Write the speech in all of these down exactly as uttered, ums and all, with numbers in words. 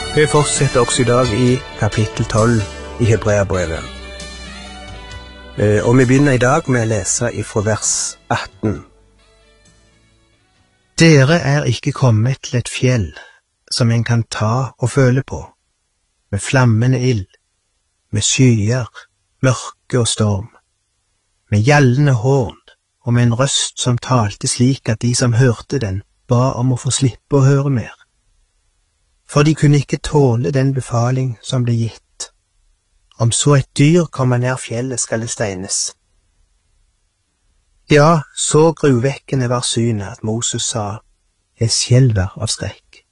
Vi fortsetter også i dag i kapittel tolv i Hebreabrevet. Og vi begynner i dag med å lese ifra vers atten. Dere er ikke kommet til et fjell som en kan ta og føle på, med flammende ild, med skyer, mørke og storm, med gjallende horn og med en røst som talte slik at de som hørte den ba om å få slippe å høre mer. For de kunne ikke tåle den befaling som ble gitt. Om så et dyr kommer nær fjellet skal det steines. Ja, så gruvekkende var synet at Moses sa, jeg skjelver av skrekk.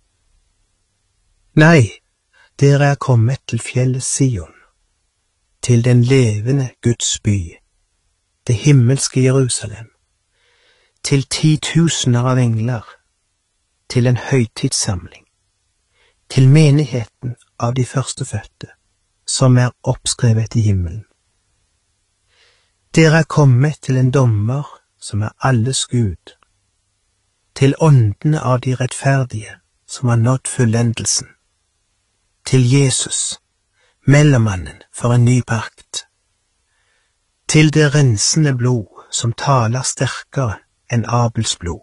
Nei, dere er kommet til fjellet Sion, til den levende Guds by, det himmelske Jerusalem, til titusener av engler, til en høytidssamling, til menigheten av de førstefødte, som er oppskrevet i himmelen. Dere er kommet til en dommer som er alles Gud, til åndene av de rettferdige som har nådd fullendelsen, til Jesus, mellommannen for en ny pakt, til det rensende blod som taler sterkere enn Abels blod.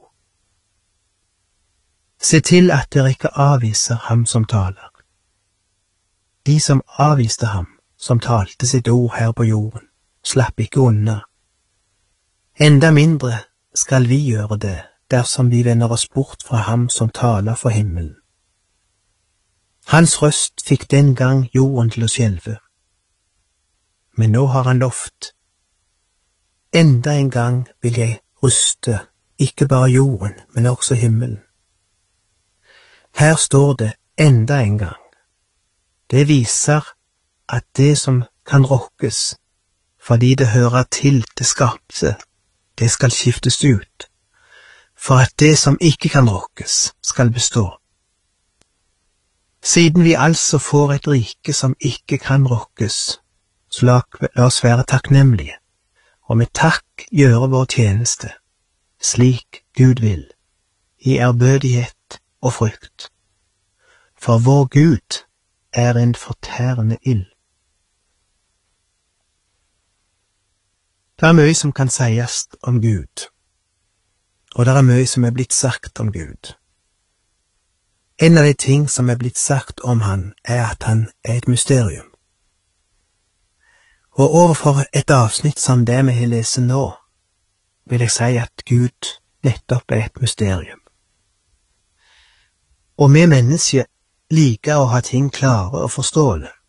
Se til at dere ikke avviser ham som taler. De som avviste ham, som talte sitt ord her på jorden, slapp ikke unna. Enda mindre skal vi gjøre det, dersom vi vender oss bort fra ham som taler for himmelen. Hans røst fikk den gang jorden til å skjelve. Men nå har han lovt. Enda en gang vil jeg ruste, ikke bare jorden, men også himmelen. Her står det enda en gang. Det viser at det som kan rokkes, fordi det hører til det skapte, det skal skiftes ut, for at det som ikke kan rokkes, skal bestå. Siden vi altså får et rike som ikke kan rokkes, så la, la oss være takknemlige, og med takk gjøre vår tjeneste, slik Gud vil, i ærbødighet og frykt. For vår Gud er en fortærende ild. Det er mye som kan sies om Gud, og det er mye som er blitt sagt om Gud. En av de ting som er blitt sagt om han er at han er et mysterium. Og overfor et avsnitt som det vi har lest nå, vil jeg si at Gud nettopp er et mysterium. Og vi mennesker liker å ha ting klare og forståelige.